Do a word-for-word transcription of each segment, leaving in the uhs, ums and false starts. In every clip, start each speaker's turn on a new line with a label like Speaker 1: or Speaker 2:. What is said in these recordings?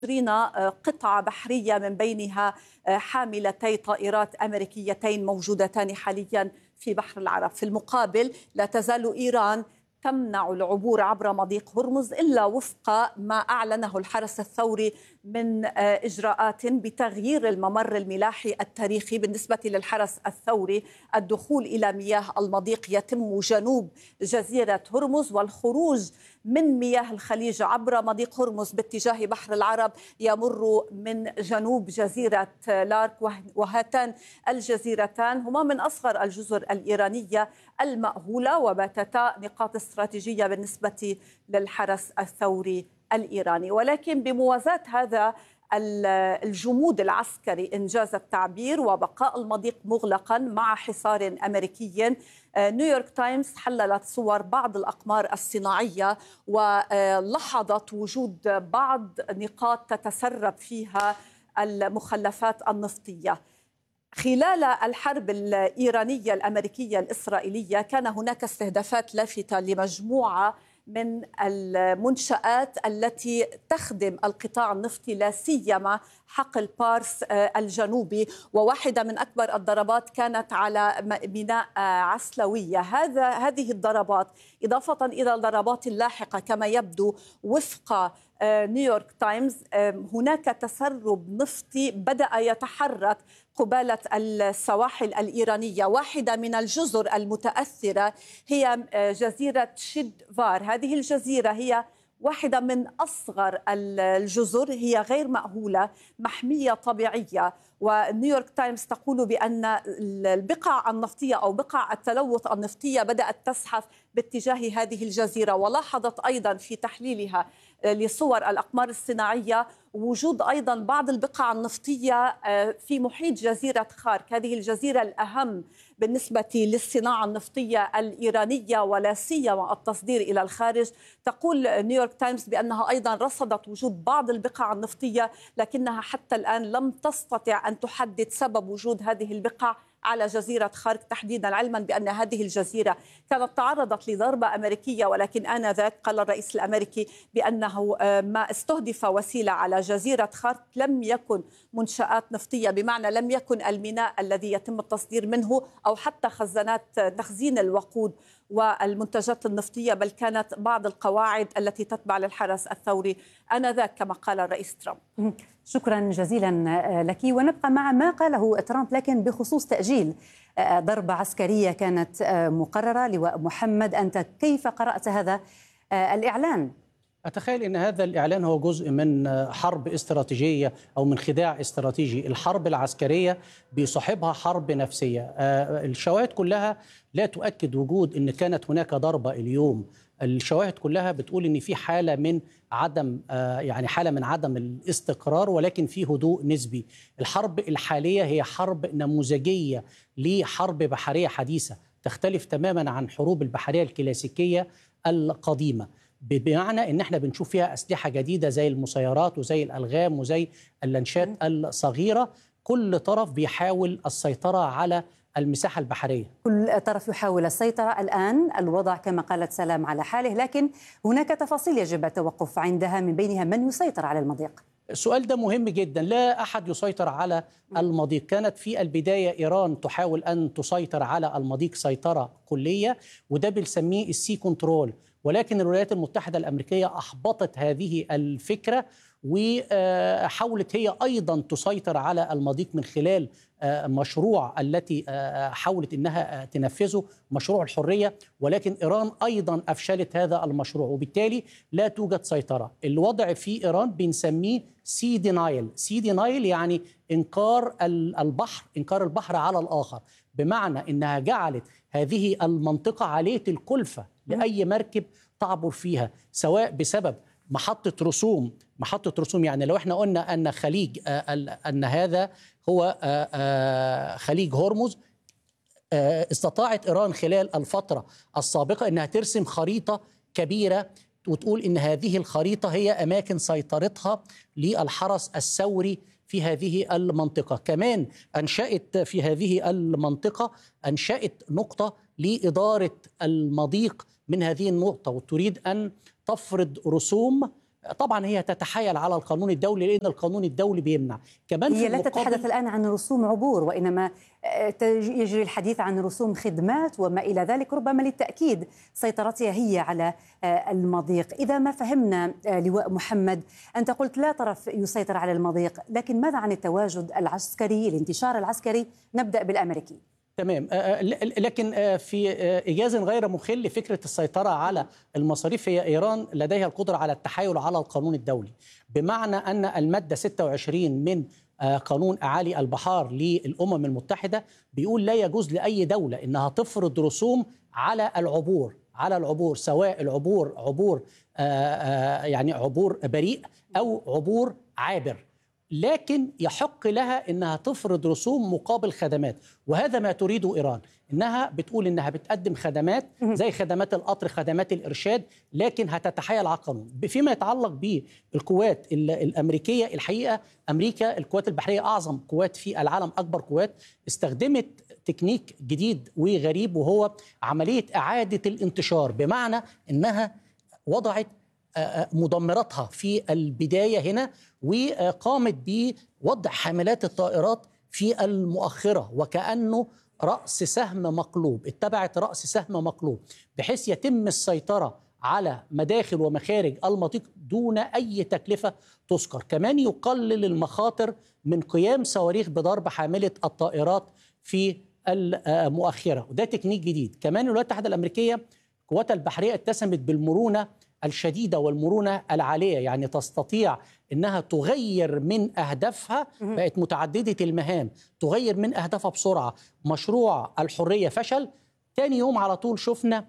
Speaker 1: قطعة بحرية من بينها حاملتي طائرات أمريكيتين موجودتان حاليا في بحر العرب. في المقابل لا تزال إيران تمنع العبور عبر مضيق هرمز إلا وفق ما أعلنه الحرس الثوري من إجراءات بتغيير الممر الملاحي التاريخي. بالنسبة للحرس الثوري الدخول إلى مياه المضيق يتم جنوب جزيرة هرمز، والخروج من مياه الخليج عبر مضيق هرمز باتجاه بحر العرب يمر من جنوب جزيرة لارك، وهاتان الجزيرتان هما من أصغر الجزر الإيرانية المأهولة وباتتا نقاط استراتيجية بالنسبة للحرس الثوري الإيراني. ولكن بموازاة هذا الجمود العسكري إنجاز التعبير وبقاء المضيق مغلقا مع حصار أمريكي، نيويورك تايمز حللت صور بعض الأقمار الصناعية ولاحظت وجود بعض نقاط تتسرب فيها المخلفات النفطية. خلال الحرب الإيرانية الأمريكية الإسرائيلية كان هناك استهدافات لافتة لمجموعة من المنشآت التي تخدم القطاع النفطي، لا سيما حقل بارس الجنوبي، وواحدة من أكبر الضربات كانت على ميناء عسلوية. هذا هذه الضربات إضافة إلى الضربات اللاحقة كما يبدو وفق نيويورك تايمز هناك تسرب نفطي بدأ يتحرك قبالة السواحل الإيرانية. واحدة من الجزر المتأثرة هي جزيرة شدفار. هذه الجزيرة هي واحدة من أصغر الجزر، هي غير مأهولة، محمية طبيعية. ونيويورك تايمز تقول بأن البقع النفطية أو بقع التلوث النفطية بدأت تزحف باتجاه هذه الجزيرة. ولاحظت أيضا في تحليلها لصور الأقمار الصناعية وجود أيضا بعض البقع النفطية في محيط جزيرة خارك، هذه الجزيرة الأهم بالنسبة للصناعة النفطية الإيرانية ولا سيما التصدير إلى الخارج. تقول نيويورك تايمز بأنها أيضا رصدت وجود بعض البقع النفطية، لكنها حتى الآن لم تستطع أن تحدد سبب وجود هذه البقع على جزيرة خارك تحديدا، علما بأن هذه الجزيرة كانت تعرضت لضربة أمريكية، ولكن آنذاك قال الرئيس الأمريكي بأنه ما استهدف وسيلة على جزيرة خارك لم يكن منشآت نفطية، بمعنى لم يكن الميناء الذي يتم التصدير منه أو حتى خزانات تخزين الوقود والمنتجات النفطية، بل كانت بعض القواعد التي تتبع للحرس الثوري آنذاك كما قال الرئيس ترامب.
Speaker 2: شكرا جزيلا لك. ونبقى مع ما قاله ترامب لكن بخصوص تأجيل ضربة عسكرية كانت مقررة. لواء محمد، أنت كيف قرأت هذا الإعلان؟
Speaker 3: أتخيل أن هذا الإعلان هو جزء من حرب استراتيجية أو من خداع استراتيجي. الحرب العسكرية بيصاحبها حرب نفسية. الشواهد كلها لا تؤكد وجود أن كانت هناك ضربة اليوم. الشواهد كلها بتقول ان في حاله من عدم يعني حاله من عدم الاستقرار، ولكن في هدوء نسبي. الحرب الحاليه هي حرب نموذجيه لحرب بحريه حديثه، تختلف تماما عن حروب البحريه الكلاسيكيه القديمه، بمعنى ان احنا بنشوف فيها اسلحه جديده زي المسيرات وزي الالغام وزي اللانشات الصغيره. كل طرف بيحاول السيطره على المساحة البحرية.
Speaker 2: كل طرف يحاول السيطرة. الآن الوضع كما قالت سلام على حاله، لكن هناك تفاصيل يجب التوقف عندها، من بينها من يسيطر على المضيق.
Speaker 3: السؤال ده مهم جدا. لا أحد يسيطر على المضيق. كانت في البداية إيران تحاول أن تسيطر على المضيق سيطرة كلية، وده بنسميه السي كنترول، ولكن الولايات المتحدة الأمريكية أحبطت هذه الفكرة وحاولت هي أيضا تسيطر على المضيق من خلال مشروع التي حاولت أنها تنفذه، مشروع الحرية، ولكن إيران أيضا أفشلت هذا المشروع، وبالتالي لا توجد سيطرة. الوضع في إيران بنسميه سي دينايل. سي دينايل يعني إنكار البحر، إنكار البحر على الآخر، بمعنى أنها جعلت هذه المنطقة عالية الكلفة لأي مركب تعبر فيها، سواء بسبب محطة رسوم. محطة رسوم يعني لو احنا قلنا أن خليج أن هذا هو خليج هرمز، استطاعت إيران خلال الفترة السابقة أنها ترسم خريطة كبيرة وتقول أن هذه الخريطة هي أماكن سيطرتها للحرس الثوري في هذه المنطقة. كمان أنشأت في هذه المنطقة أنشأت نقطة لإدارة المضيق من هذه النقطة، وتريد أن تفرض رسوم طبعا هي تتحايل على القانون الدولي، لأن القانون الدولي بيمنع. كمان
Speaker 2: هي لا تتحدث الآن عن رسوم عبور، وإنما يجري الحديث عن رسوم خدمات وما إلى ذلك، ربما للتأكيد سيطرتها هي على المضيق. إذا ما فهمنا لواء محمد، أنت قلت لا طرف يسيطر على المضيق، لكن ماذا عن التواجد العسكري، الانتشار العسكري؟ نبدأ بالأمريكي.
Speaker 3: تمام، لكن في إيجاز غير مخل فكرة السيطرة على المصاريف، هي إيران لديها القدرة على التحايل على القانون الدولي، بمعنى أن المادة ستة وعشرين من قانون أعالي البحار للأمم المتحدة بيقول لا يجوز لأي دولة إنها تفرض رسوم على العبور على العبور سواء العبور عبور يعني عبور بريء أو عبور عابر، لكن يحق لها إنها تفرض رسوم مقابل خدمات. وهذا ما تريده إيران، إنها بتقول إنها بتقدم خدمات زي خدمات القطر، خدمات الإرشاد، لكن هتتحايل على القانون. فيما يتعلق بالقوات الأمريكية، الحقيقة أمريكا القوات البحرية أعظم قوات في العالم، أكبر قوات، استخدمت تكنيك جديد وغريب، وهو عملية إعادة الانتشار، بمعنى إنها وضعت مدمراتها في البداية هنا، وقامت بوضع حاملات الطائرات في المؤخرة، وكأنه رأس سهم مقلوب، اتبعت رأس سهم مقلوب، بحيث يتم السيطرة على مداخل ومخارج المضيق دون أي تكلفة تذكر. كمان يقلل المخاطر من قيام صواريخ بضرب حاملة الطائرات في المؤخرة، وده تكنيك جديد. كمان الولايات المتحدة الأمريكية قواتها البحرية اتسمت بالمرونة الشديدة والمرونة العالية، يعني تستطيع أنها تغير من أهدافها، بقت متعددة المهام، تغير من أهدافها بسرعة. مشروع الحرية فشل، تاني يوم على طول شفنا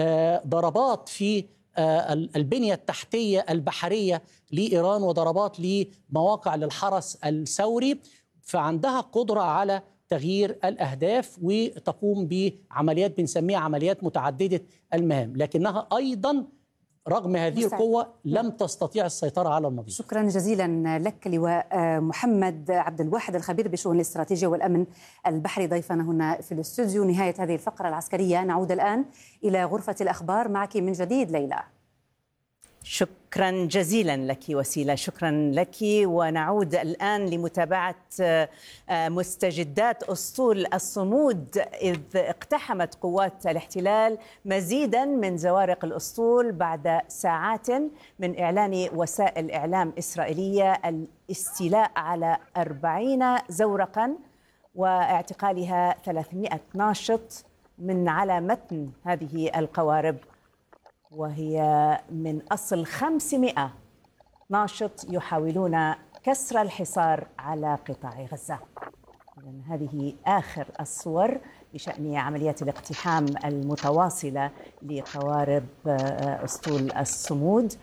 Speaker 3: ضربات في البنية التحتية البحرية لإيران، وضربات لمواقع للحرس الثوري، فعندها قدرة على تغيير الأهداف وتقوم بعمليات بنسميها عمليات متعددة المهام، لكنها أيضا رغم هذه القوة لم تستطيع السيطرة على المضيق.
Speaker 2: شكرا جزيلا لك لواء محمد عبد الواحد، الخبير بشؤون الاستراتيجية والأمن البحري، ضيفنا هنا في الاستوديو. نهاية هذه الفقرة العسكرية، نعود الآن إلى غرفة الأخبار معك من جديد ليلى.
Speaker 4: شكرا جزيلا لك وسيلة، شكرا لك. ونعود الآن لمتابعة مستجدات أسطول الصمود، إذ اقتحمت قوات الاحتلال مزيدا من زوارق الأسطول بعد ساعات من إعلان وسائل إعلام إسرائيلية الاستيلاء على أربعين زورقا واعتقالها ثلاثمائة ناشط من على متن هذه القوارب، وهي من أصل خمسمائة ناشط يحاولون كسر الحصار على قطاع غزة. هذه آخر الصور بشأن عمليات الاقتحام المتواصلة لقوارب أسطول الصمود،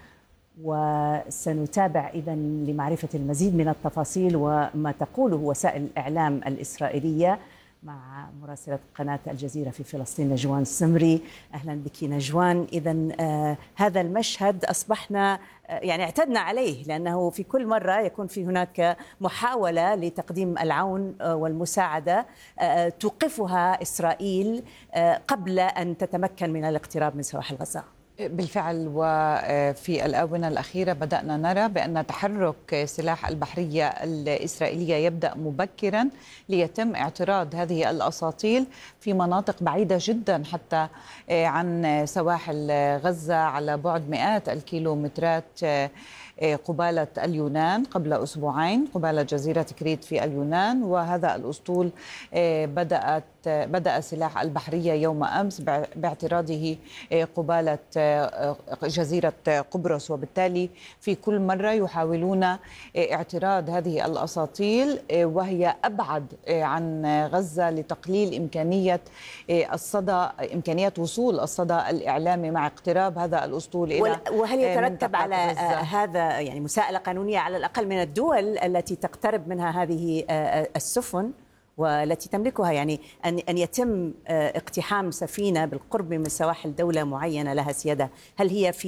Speaker 4: وسنتابع إذن لمعرفة المزيد من التفاصيل وما تقوله وسائل الإعلام الإسرائيلية مع مراسلة قناة الجزيرة في فلسطين نجوان السمري. أهلا بك نجوان. إذن آه هذا المشهد أصبحنا آه يعني اعتدنا عليه، لأنه في كل مرة يكون في هناك محاولة لتقديم العون آه والمساعدة آه توقفها إسرائيل آه قبل أن تتمكن من الاقتراب من سواحل غزة.
Speaker 5: بالفعل، وفي الآونة الأخيرة بدأنا نرى بأن تحرك سلاح البحرية الإسرائيلية يبدأ مبكرا ليتم اعتراض هذه الأساطيل في مناطق بعيدة جدا حتى عن سواحل غزة، على بعد مئات الكيلومترات قبالة اليونان قبل أسبوعين، قبالة جزيرة كريت في اليونان. وهذا الأسطول بدأت بدأ سلاح البحرية يوم أمس باعتراضه قبالة جزيرة قبرص، وبالتالي في كل مرة يحاولون اعتراض هذه الأساطيل، وهي أبعد عن غزة لتقليل إمكانية الصدى، إمكانية وصول الصدى الإعلامي مع اقتراب هذا الأسطول إلى
Speaker 4: وهل يترتب على
Speaker 5: غزة.
Speaker 4: هذا يعني مساءلة قانونية على الأقل من الدول التي تقترب منها هذه السفن والتي تملكها، يعني أن أن يتم اقتحام سفينة بالقرب من سواحل دولة معينة لها سيادة؟ هل هي في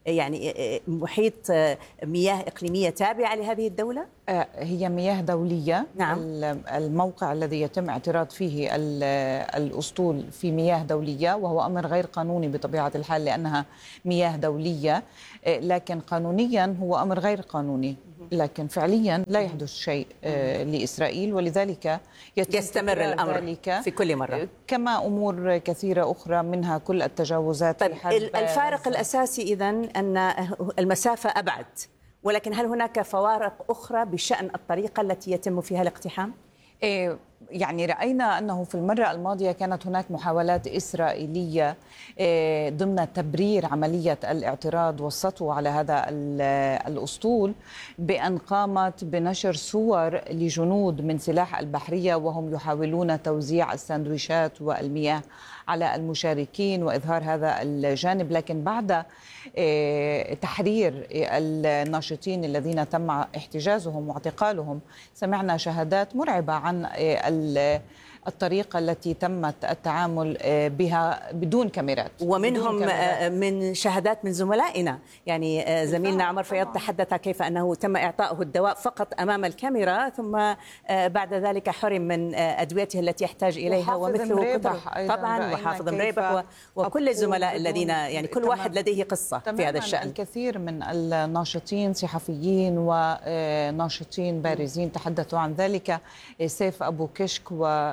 Speaker 4: يعني محيط مياه إقليمية تابعة لهذه الدولة؟
Speaker 5: هي مياه دولية.
Speaker 4: نعم.
Speaker 5: الموقع الذي يتم اعتراض فيه الأسطول في مياه دولية، وهو أمر غير قانوني بطبيعة الحال لأنها مياه دولية، لكن قانونيا هو أمر غير قانوني، لكن فعليا لا يحدث شيء لإسرائيل، ولذلك
Speaker 4: يستمر الأمر في كل مرة
Speaker 5: كما أمور كثيرة أخرى منها كل التجاوزات.
Speaker 4: طيب الفارق غزة. الأساسي إذن أن المسافة أبعد، ولكن هل هناك فوارق أخرى بشأن الطريقة التي يتم فيها الاقتحام؟
Speaker 5: إيه يعني رأينا أنه في المرة الماضية كانت هناك محاولات إسرائيلية إيه ضمن تبرير عملية الاعتراض والسطو على هذا الأسطول بأن قامت بنشر صور لجنود من سلاح البحرية وهم يحاولون توزيع الساندويشات والمياه على المشاركين وإظهار هذا الجانب، لكن بعد تحرير الناشطين الذين تم احتجازهم واعتقالهم سمعنا شهادات مرعبة عن الطريقة التي تمت التعامل بها بدون كاميرات،
Speaker 4: ومنهم
Speaker 5: بدون كاميرات.
Speaker 4: من شهادات من زملائنا، يعني زميلنا عمر فياض تحدث كيف أنه تم إعطائه الدواء فقط أمام الكاميرا، ثم بعد ذلك حرم من أدويته التي يحتاج إليها، ومثله طبعا وحافظ مريبح وكل الزملاء الذين يعني كل واحد لديه قصة في هذا الشأن.
Speaker 5: الكثير من الناشطين صحفيين وناشطين بارزين تحدثوا عن ذلك. سيف أبو كشك و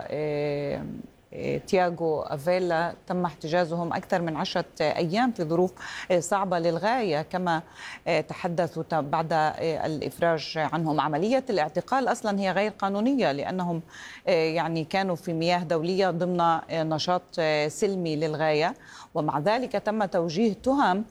Speaker 5: تياغو أفيلا تم احتجازهم أكثر من عشرة أيام في ظروف صعبة للغاية، كما تحدثوا بعد الإفراج عنهم. عملية الاعتقال أصلا هي غير قانونية لأنهم يعني كانوا في مياه دولية ضمن نشاط سلمي للغاية، ومع ذلك تم توجيه تهم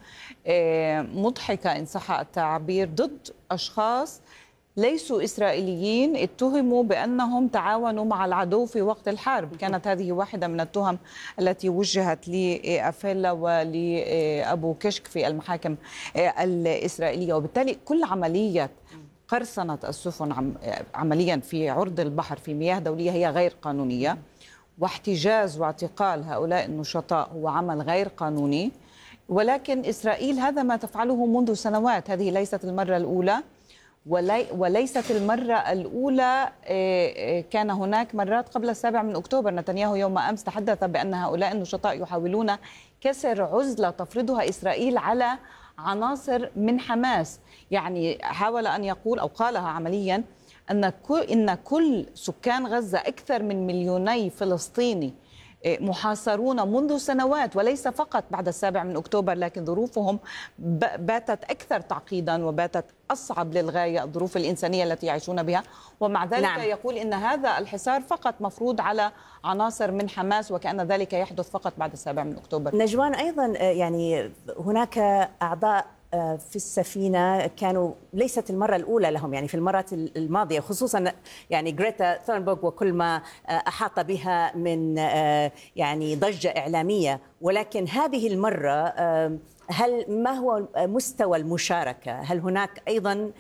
Speaker 5: مضحكة إن صح التعبير ضد أشخاص ليسوا إسرائيليين اتهموا بأنهم تعاونوا مع العدو في وقت الحرب. كانت هذه واحدة من التهم التي وجهت لأفيلا ولأبو كشك في المحاكم الإسرائيلية، وبالتالي كل عملية قرصنة السفن عمليا في عرض البحر في مياه دولية هي غير قانونية، واحتجاز واعتقال هؤلاء النشطاء هو عمل غير قانوني. ولكن إسرائيل هذا ما تفعله منذ سنوات، هذه ليست المرة الأولى ولي وليست المرة الأولى. كان هناك مرات قبل السابع من أكتوبر. نتنياهو يوم أمس تحدث بأن هؤلاء النشطاء يحاولون كسر عزلة تفرضها إسرائيل على عناصر من حماس، يعني حاول أن يقول أو قالها عمليا أن إن كل سكان غزة أكثر من مليوني فلسطيني محاصرون منذ سنوات، وليس فقط بعد السابع من أكتوبر، لكن ظروفهم باتت أكثر تعقيدا وباتت أصعب للغاية، الظروف الإنسانية التي يعيشون بها. ومع ذلك نعم. يقول إن هذا الحصار فقط مفروض على عناصر من حماس، وكأن ذلك يحدث فقط بعد السابع من أكتوبر.
Speaker 4: نجوان، أيضا يعني هناك أعضاء في السفينة كانوا ليست المرة الأولى لهم، يعني في المرات الماضية خصوصا يعني غريتا ثورنبرغ وكل ما أحاط بها من يعني ضجة إعلامية، ولكن هذه المرة هل ما هو مستوى المشاركة؟ هل هناك أيضا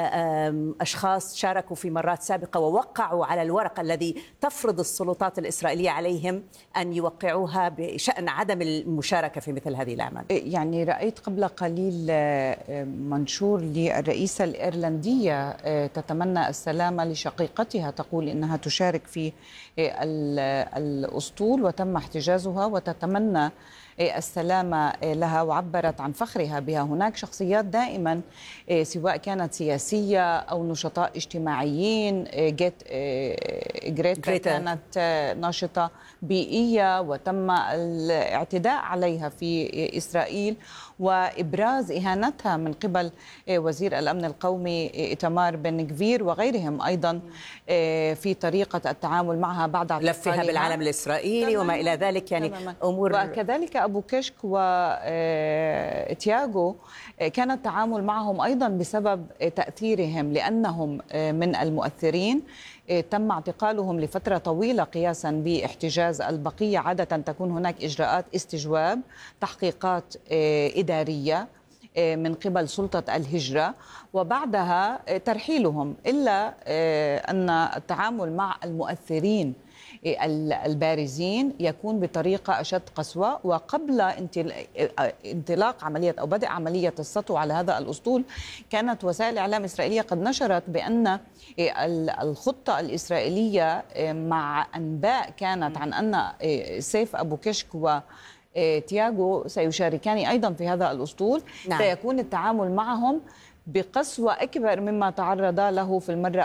Speaker 4: أشخاص شاركوا في مرات سابقة ووقعوا على الورق الذي تفرض السلطات الإسرائيلية عليهم أن يوقعوها بشأن عدم المشاركة في مثل هذه الأعمال؟
Speaker 5: يعني رأيت قبل قليل منشور للرئيسة الإيرلندية تتمنى السلامة لشقيقتها، تقول إنها تشارك في الأسطول وتم احتجازها وتتمنى السلامة لها، وعبرت عن فخرها بها. هناك شخصيات دائما سواء كانت سياسية أو نشطاء اجتماعيين. جيت غريتا كانت ناشطة بيئية وتم الاعتداء عليها في إسرائيل وإبراز إهانتها من قبل وزير الأمن القومي إيتمار بن غفير وغيرهم أيضا في طريقة التعامل معها بعد
Speaker 4: لفها بالعلم الإسرائيلي وما إلى ذلك، يعني أمور.
Speaker 5: وكذلك أبو كشك وتياغو كان التعامل معهم أيضا بسبب تأثيرهم لأنهم من المؤثرين. تم اعتقالهم لفترة طويلة قياسا باحتجاز البقية. عادة تكون هناك إجراءات استجواب، تحقيقات إدارية من قبل سلطة الهجرة، وبعدها ترحيلهم، إلا أن التعامل مع المؤثرين البارزين يكون بطريقة أشد قسوة. وقبل انطلاق عملية أو بدء عملية السطو على هذا الأسطول كانت وسائل إعلام إسرائيلية قد نشرت بأن الخطة الإسرائيلية مع أنباء كانت عن أن سيف أبو كشك وتياغو سيشاركان أيضا في هذا الأسطول، نعم. سيكون التعامل معهم بقسوة أكبر مما تعرض له في المرة